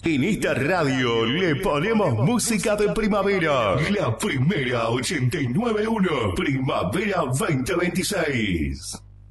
En esta radio le ponemos música de primavera. La primera 89.1. Primavera 2026.